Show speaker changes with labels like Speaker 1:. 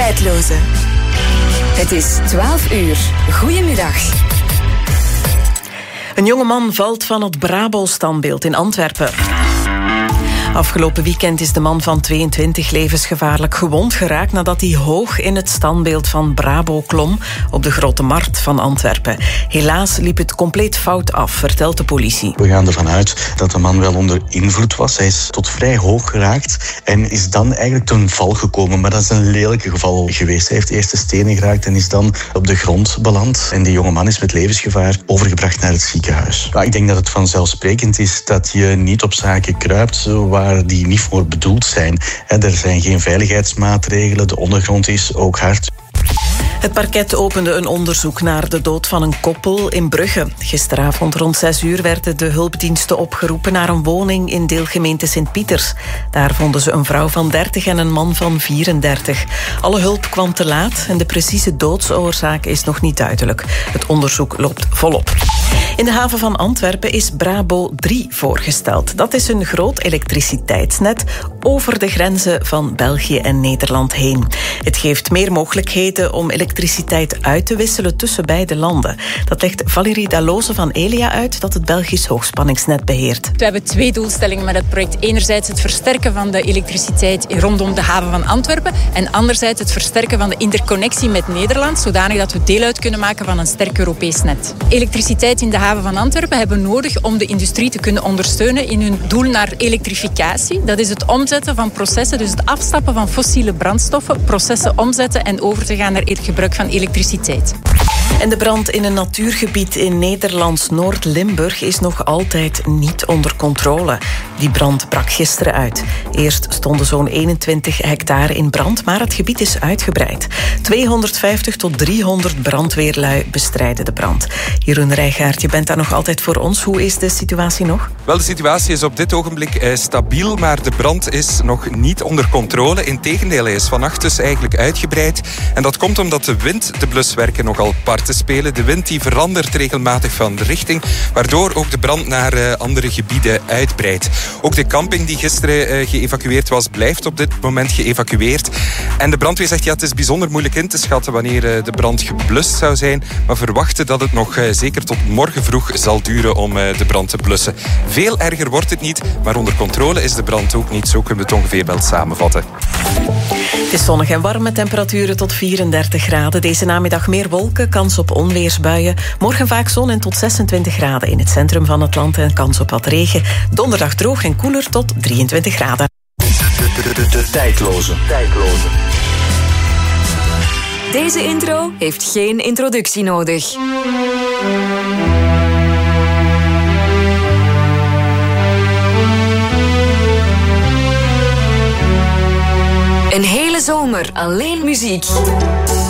Speaker 1: Tijdloze. Het is 12 uur. Goedemiddag.
Speaker 2: Een jonge man valt van het Brabo-standbeeld in Antwerpen. Afgelopen weekend is de man van 22 levensgevaarlijk gewond geraakt nadat hij hoog in het standbeeld van Brabo klom op de Grote Markt van Antwerpen. Helaas liep het compleet fout af, vertelt de politie.
Speaker 3: We gaan ervan uit dat de man wel onder invloed was. Hij is tot vrij hoog geraakt en is dan eigenlijk ten val gekomen. Maar dat is een lelijke geval geweest. Hij heeft eerst de stenen geraakt en is dan op de grond beland. En die jonge man is met levensgevaar overgebracht naar het ziekenhuis. Ik denk dat het vanzelfsprekend is dat je niet op zaken kruipt waar die niet voor bedoeld zijn. Er zijn geen veiligheidsmaatregelen, de ondergrond is ook hard.
Speaker 2: Het parket opende een onderzoek naar de dood van een koppel in Brugge. Gisteravond rond 6 uur werden de hulpdiensten opgeroepen naar een woning in deelgemeente Sint-Pieters. Daar vonden ze een vrouw van 30 en een man van 34. Alle hulp kwam te laat en de precieze doodsoorzaak is nog niet duidelijk. Het onderzoek loopt volop. In de haven van Antwerpen is Brabo 3 voorgesteld. Dat is een groot elektriciteitsnet over de grenzen van België en Nederland heen. Het geeft meer mogelijkheden om elektriciteit uit te wisselen tussen beide landen. Dat legt Valérie Dalloze van Elia uit, dat het Belgisch hoogspanningsnet beheert.
Speaker 4: We hebben 2 doelstellingen met het project. Enerzijds het versterken van de elektriciteit rondom de haven van Antwerpen en anderzijds het versterken van de interconnectie met Nederland, zodanig dat we deel uit kunnen maken van een sterk Europees net. Elektriciteit in de haven van Antwerpen hebben we nodig om de industrie te kunnen ondersteunen in hun doel naar elektrificatie. Dat is het omzetten van processen, dus het afstappen van fossiele brandstoffen, processen omzetten en over te gaan naar het gebruik van elektriciteit.
Speaker 2: En de brand in een natuurgebied in Nederlands Noord-Limburg is nog altijd niet onder controle. Die brand brak gisteren uit. Eerst stonden zo'n 21 hectare in brand, maar het gebied is uitgebreid. 250 tot 300 brandweerlui bestrijden de brand. Jeroen Rijgaard, je bent daar nog altijd voor ons. Hoe is de situatie nog?
Speaker 5: Wel, de situatie is op dit ogenblik stabiel, maar de brand is nog niet onder controle. Integendeel, hij is vannacht dus eigenlijk uitgebreid. En dat komt omdat de wind de bluswerken nogal parten spelen. De wind die verandert regelmatig van richting, waardoor ook de brand naar andere gebieden uitbreidt. Ook de camping die gisteren geëvacueerd was, blijft op dit moment geëvacueerd. En de brandweer zegt, het is bijzonder moeilijk in te schatten wanneer de brand geblust zou zijn, maar verwachten dat het nog zeker tot morgen vroeg zal duren om de brand te blussen. Veel erger wordt het niet, maar onder controle is de brand ook niet. Zo kunnen we het ongeveer wel samenvatten.
Speaker 2: Het is zonnig en warm met temperaturen tot 34 graden. Deze namiddag meer wolken, kans op onweersbuien. Morgen vaak zon en tot 26 graden in het centrum van het land en kans op wat regen. Donderdag droog en koeler tot 23 graden.
Speaker 6: De tijdloze.
Speaker 1: Deze intro heeft geen introductie nodig. Een hele zomer alleen muziek.